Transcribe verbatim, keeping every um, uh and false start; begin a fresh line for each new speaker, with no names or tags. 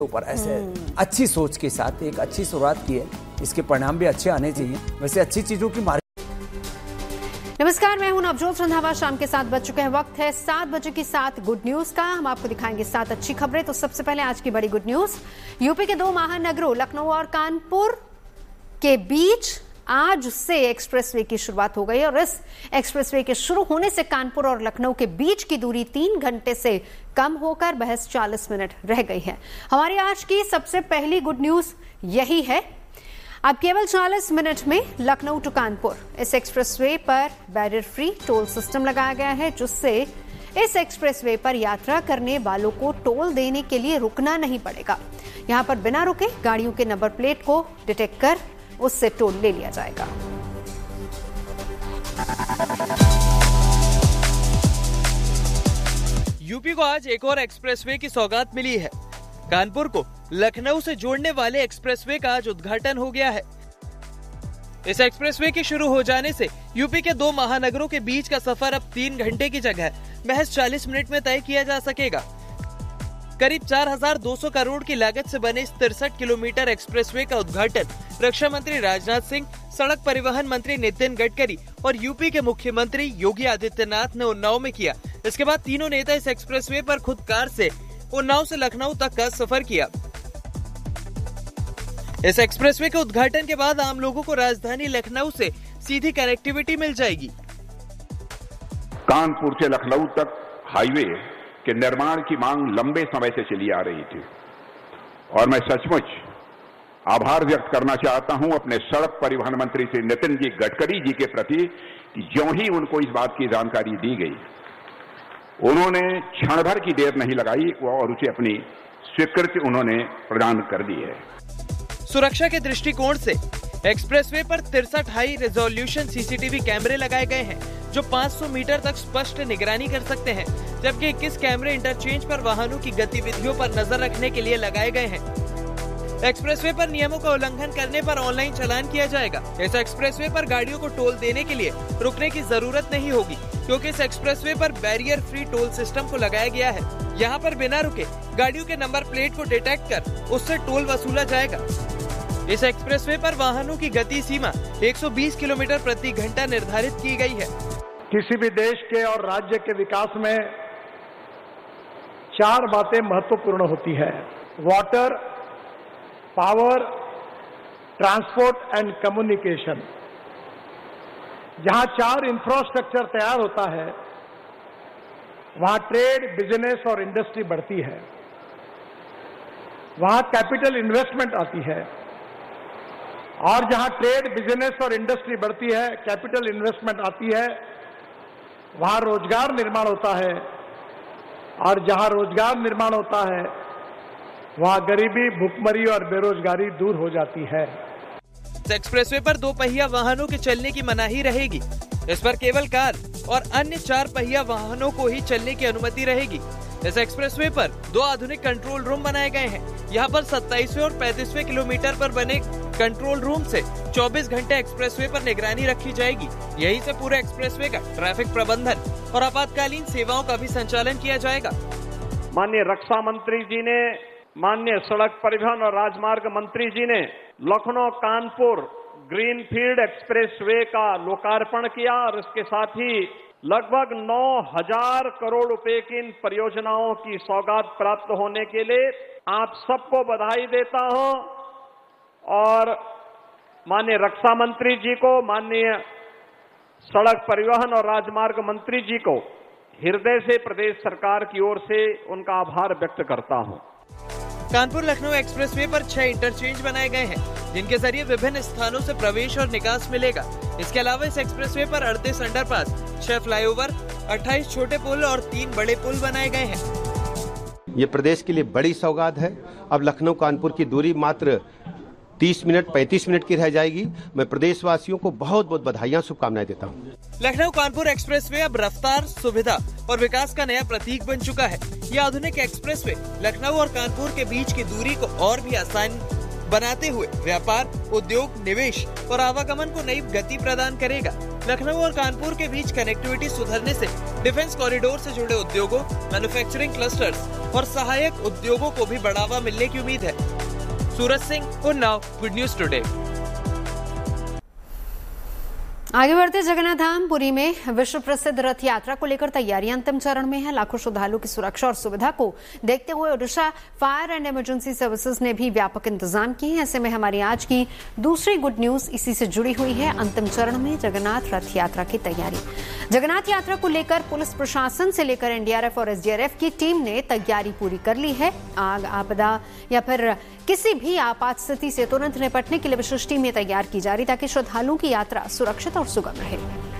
ऊपर ऐसे अच्छी सोच के साथ एक अच्छी शुरुआत की है, इसके परिणाम भी अच्छे आने चाहिए। वैसे अच्छी चीजों की मार्केट।
नमस्कार, मैं हूं नवजोत रंधावा। शाम के सात बज चुके हैं। वक्त है सात बजे की सात गुड न्यूज का। हम आपको दिखाएंगे सात अच्छी खबरें। तो सबसे पहले आज की बड़ी गुड न्यूज, यूपी के दो महानगरों लखनऊ और कानपुर के बीच आज से एक्सप्रेसवे की शुरुआत हो गई और इस एक्सप्रेसवे के शुरू होने से कानपुर और लखनऊ के बीच की दूरी तीन घंटे से कम होकर महज चालीस मिनट रह गई है। हमारी आज की सबसे पहली गुड न्यूज यही है। अब केवल चालीस मिनट में लखनऊ टू कानपुर इस एक्सप्रेसवे पर बैरियर फ्री टोल सिस्टम लगाया गया है, जिससे इस एक्सप्रेसवे पर यात्रा करने वालों को टोल देने के लिए रुकना नहीं पड़ेगा। यहां पर बिना रुके गाड़ियों के नंबर प्लेट को डिटेक्ट कर उससे टोल ले लिया जाएगा।
यूपी को आज एक और एक्सप्रेसवे की सौगात मिली है। कानपुर को लखनऊ से जोड़ने वाले एक्सप्रेसवे का आज उद्घाटन हो गया है। इस एक्सप्रेसवे के शुरू हो जाने से यूपी के दो महानगरों के बीच का सफर अब तीन घंटे की जगह महज चालीस मिनट में तय किया जा सकेगा। करीब चार हजार दो सौ करोड़ की लागत से बने इस तिरसठ किलोमीटर एक्सप्रेसवे का उद्घाटन रक्षा मंत्री राजनाथ सिंह, सड़क परिवहन मंत्री नितिन गडकरी और यूपी के मुख्यमंत्री योगी आदित्यनाथ ने उन्नाव में किया। इसके बाद तीनों नेता इस एक्सप्रेसवे पर खुद कार से उन्नाव से लखनऊ तक का सफर किया। इस एक्सप्रेसवे के उद्घाटन के बाद आम लोगों को राजधानी लखनऊ से सीधी कनेक्टिविटी मिल जाएगी।
कानपुर से लखनऊ तक हाईवे के निर्माण की मांग लंबे समय से चली आ रही थी और मैं सचमुच आभार व्यक्त करना चाहता हूं अपने सड़क परिवहन मंत्री श्री नितिन जी गडकरी जी के प्रति कि ज्यों ही उनको इस बात की जानकारी दी गई, उन्होंने क्षण भर की देर नहीं लगाई और उसे अपनी स्वीकृति उन्होंने प्रदान कर दी है।
सुरक्षा के दृष्टिकोण से एक्सप्रेसवे पर तिरसठ हाई रेजोल्यूशन सीसीटीवी कैमरे लगाए गए हैं, जो पाँच सौ मीटर तक स्पष्ट निगरानी कर सकते हैं, जबकि इक्कीस कैमरे इंटरचेंज पर वाहनों की गतिविधियों पर नजर रखने के लिए लगाए गए हैं। एक्सप्रेसवे पर नियमों का उल्लंघन करने पर ऑनलाइन चालान किया जाएगा। इस एक्सप्रेसवे पर गाड़ियों को टोल देने के लिए रुकने की जरूरत नहीं होगी, क्योंकि इस एक्सप्रेसवे पर बैरियर फ्री टोल सिस्टम को लगाया गया है। यहाँ पर बिना रुके गाड़ियों के नंबर प्लेट को डिटेक्ट कर उससे टोल वसूला जाएगा। इस एक्सप्रेसवे पर वाहनों की गति सीमा एक सौ बीस किलोमीटर प्रति घंटा निर्धारित की गई है।
किसी भी देश के और राज्य के विकास में चार बातें महत्वपूर्ण होती है: water, power, transport and communication. जहां चार इंफ्रास्ट्रक्चर तैयार होता है, वहां ट्रेड, बिजनेस और इंडस्ट्री बढ़ती है, वहां कैपिटल इन्वेस्टमेंट आती है, और जहां ट्रेड, बिजनेस और इंडस्ट्री बढ़ती है, कैपिटल इन्वेस्टमेंट आती है, वहां रोजगार निर्माण होता है, और जहां रोजगार निर्माण होता है वहां गरीबी, भुखमरी और बेरोजगारी दूर हो जाती है।
इस एक्सप्रेसवे पर दो पहिया वाहनों के चलने की मनाही रहेगी। इस पर केवल कार और अन्य चार पहिया वाहनों को ही चलने की अनुमति रहेगी। इस एक्सप्रेसवे पर दो आधुनिक कंट्रोल रूम बनाए गए हैं। यहाँ पर सत्ताईसवें और पैंतीसवें किलोमीटर पर बने कंट्रोल रूम से चौबीस घंटे एक्सप्रेसवे पर निगरानी रखी जाएगी। यहीं से पूरे एक्सप्रेसवे का ट्रैफिक प्रबंधन और आपातकालीन सेवाओं का भी संचालन किया जाएगा।
माननीय रक्षा मंत्री जी ने, माननीय सड़क परिवहन और राजमार्ग मंत्री जी ने लखनऊ कानपुर ग्रीनफील्ड एक्सप्रेसवे का लोकार्पण किया और इसके साथ ही लगभग नौ हजार करोड़ रुपए की इन परियोजनाओं की सौगात प्राप्त होने के लिए आप सबको बधाई देता हूं और माननीय रक्षा मंत्री जी को, माननीय सड़क परिवहन और राजमार्ग मंत्री जी को हृदय से प्रदेश सरकार की ओर से उनका आभार व्यक्त करता हूं।
कानपुर लखनऊ एक्सप्रेसवे पर छह इंटरचेंज बनाए गए हैं, जिनके जरिए विभिन्न स्थानों से प्रवेश और निकास मिलेगा। इसके अलावा इस एक्सप्रेसवे पर अड़तीस अंडरपास, छह फ्लाईओवर, अट्ठाईस छोटे पुल और तीन बड़े पुल बनाए गए हैं।
ये प्रदेश के लिए बड़ी सौगात है। अब लखनऊ कानपुर की दूरी मात्र तीस मिनट पैंतीस मिनट की रह जाएगी। मैं प्रदेशवासियों को बहुत बहुत बधाइयां, शुभकामनाएं देता हूं।
लखनऊ कानपुर एक्सप्रेसवे अब रफ्तार, सुविधा और विकास का नया प्रतीक बन चुका है। यह आधुनिक एक्सप्रेसवे लखनऊ और कानपुर के बीच की दूरी को और भी आसान बनाते हुए व्यापार, उद्योग, निवेश और आवागमन को नई गति प्रदान करेगा। लखनऊ और कानपुर के बीच कनेक्टिविटी सुधरने से डिफेंस कॉरिडोर से जुड़े उद्योगों, मैन्युफैक्चरिंग क्लस्टर्स और सहायक उद्योगों को भी बढ़ावा मिलने की उम्मीद है। Suraj Singh, Unnao, good news today.
आगे बढ़ते जगन्नाथ धाम पुरी में विश्व प्रसिद्ध रथ यात्रा को लेकर तैयारियां अंतिम चरण में है। लाखों श्रद्धालुओं की सुरक्षा और सुविधा को देखते हुए Odisha fire and emergency services ने भी व्यापक इंतजाम किए हैं। ऐसे में हमारी आज की दूसरी गुड न्यूज इसी से जुड़ी हुई है। अंतिम चरण में जगन्नाथ रथ यात्रा की तैयारी। जगन्नाथ यात्रा को लेकर पुलिस प्रशासन से लेकर एनडीआरएफ और एसडीआरएफ की टीम ने तैयारी पूरी कर ली है। आग, आपदा या फिर किसी भी आपात स्थिति से तुरंत निपटने के लिए विशेष टीमें तैयार की जा रही ताकि श्रद्धालुओं की यात्रा सुरक्षित और सुगम रहे।